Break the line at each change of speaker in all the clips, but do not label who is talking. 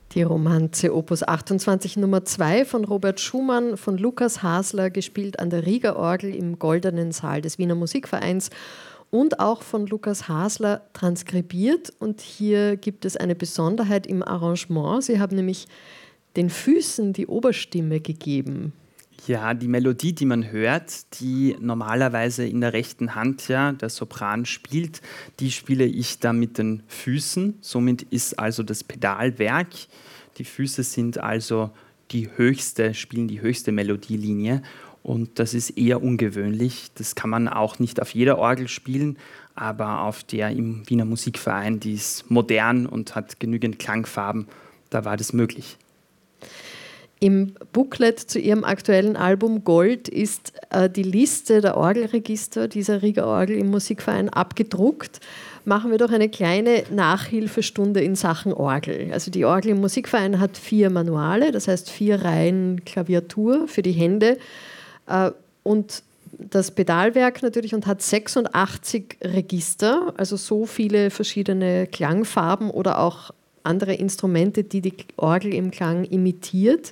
Die Romanze Opus 28 Nummer 2 von Robert Schumann, von Lukas Hasler, gespielt an der Rieger-Orgel im Goldenen Saal des Wiener Musikvereins und auch von Lukas Hasler transkribiert. Und hier gibt es eine Besonderheit im Arrangement. Sie haben nämlich den Füßen die Oberstimme gegeben.
Ja, die Melodie, die man hört, die normalerweise in der rechten Hand der Sopran spielt, die spiele ich da mit den Füßen. Somit ist also das Pedalwerk. Die Füße sind also spielen die höchste Melodielinie. Und das ist eher ungewöhnlich. Das kann man auch nicht auf jeder Orgel spielen, aber auf der im Wiener Musikverein, die ist modern und hat genügend Klangfarben, da war das möglich.
Im Booklet zu Ihrem aktuellen Album Gold ist die Liste der Orgelregister dieser Rieger-Orgel im Musikverein abgedruckt. Machen wir doch eine kleine Nachhilfestunde in Sachen Orgel. Also die Orgel im Musikverein hat 4 Manuale, das heißt 4 Reihen Klaviatur für die Hände und das Pedalwerk natürlich und hat 86 Register, also so viele verschiedene Klangfarben oder auch andere Instrumente, die die Orgel im Klang imitiert.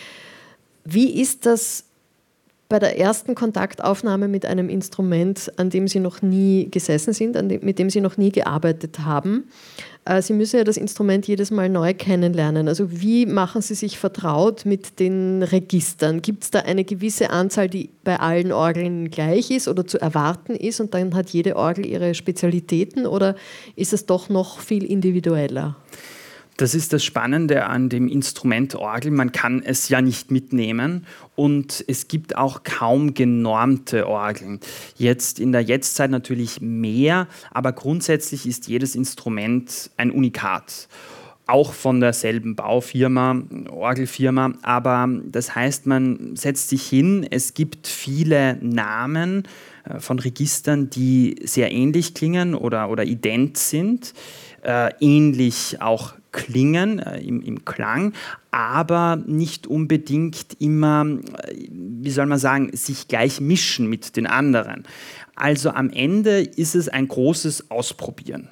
Wie ist das bei der ersten Kontaktaufnahme mit einem Instrument, an dem Sie noch nie gesessen sind, mit dem Sie noch nie gearbeitet haben? Sie müssen ja das Instrument jedes Mal neu kennenlernen. Also wie machen Sie sich vertraut mit den Registern? Gibt es da eine gewisse Anzahl, die bei allen Orgeln gleich ist oder zu erwarten ist und dann hat jede Orgel ihre Spezialitäten oder ist es doch noch viel individueller?
Das ist das Spannende an dem Instrument Orgel. Man kann es ja nicht mitnehmen und es gibt auch kaum genormte Orgeln. Jetzt in der Jetztzeit natürlich mehr, aber grundsätzlich ist jedes Instrument ein Unikat. Auch von derselben Baufirma, Orgelfirma, aber das heißt, man setzt sich hin, es gibt viele Namen von Registern, die sehr ähnlich klingen oder ident sind, ähnlich auch klingen im Klang, aber nicht unbedingt immer, wie soll man sagen, sich gleich mischen mit den anderen. Also am Ende ist es ein großes Ausprobieren.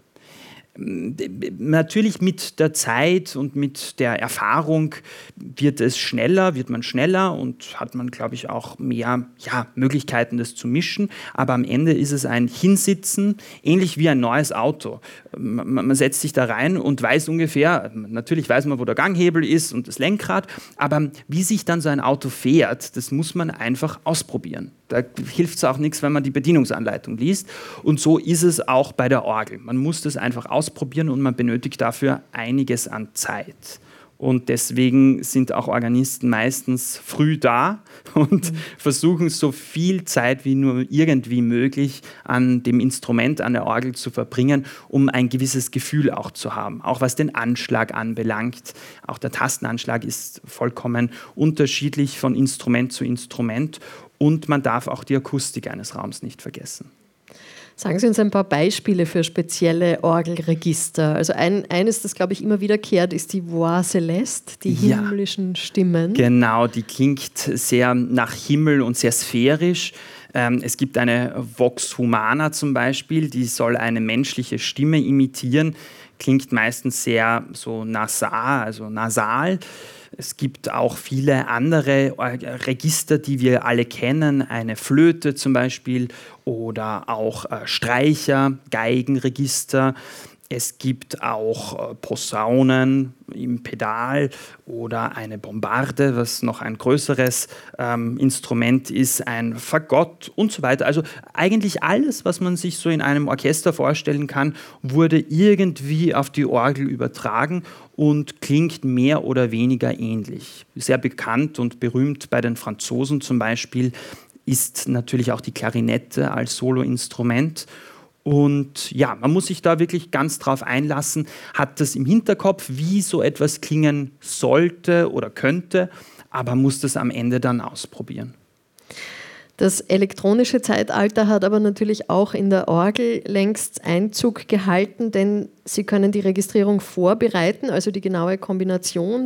Natürlich mit der Zeit und mit der Erfahrung wird man schneller und hat man, glaube ich, auch mehr Möglichkeiten, das zu mischen. Aber am Ende ist es ein Hinsitzen, ähnlich wie ein neues Auto. Man setzt sich da rein und weiß ungefähr, natürlich weiß man, wo der Ganghebel ist und das Lenkrad, aber wie sich dann so ein Auto fährt, das muss man einfach ausprobieren. Da hilft es auch nichts, wenn man die Bedienungsanleitung liest. Und so ist es auch bei der Orgel. Man muss das einfach ausprobieren und man benötigt dafür einiges an Zeit. Und deswegen sind auch Organisten meistens früh da und versuchen so viel Zeit wie nur irgendwie möglich an dem Instrument, an der Orgel zu verbringen, um ein gewisses Gefühl auch zu haben. Auch was den Anschlag anbelangt. Auch der Tastenanschlag ist vollkommen unterschiedlich von Instrument zu Instrument. Und man darf auch die Akustik eines Raums nicht vergessen.
Sagen Sie uns ein paar Beispiele für spezielle Orgelregister. Also eines, das, glaube ich, immer wiederkehrt, ist die Voix Céleste, die himmlischen Stimmen.
Genau, die klingt sehr nach Himmel und sehr sphärisch. Es gibt eine Vox Humana zum Beispiel, die soll eine menschliche Stimme imitieren, klingt meistens sehr so nasal. Es gibt auch viele andere Register, die wir alle kennen, eine Flöte zum Beispiel oder auch Streicher, Geigenregister. Es gibt auch Posaunen im Pedal oder eine Bombarde, was noch ein größeres Instrument ist, ein Fagott und so weiter. Also eigentlich alles, was man sich so in einem Orchester vorstellen kann, wurde irgendwie auf die Orgel übertragen und klingt mehr oder weniger ähnlich. Sehr bekannt und berühmt bei den Franzosen zum Beispiel ist natürlich auch die Klarinette als Soloinstrument. Und ja, man muss sich da wirklich ganz drauf einlassen, hat das im Hinterkopf, wie so etwas klingen sollte oder könnte, aber muss das am Ende dann ausprobieren.
Das elektronische Zeitalter hat aber natürlich auch in der Orgel längst Einzug gehalten, denn Sie können die Registrierung vorbereiten, also die genaue Kombination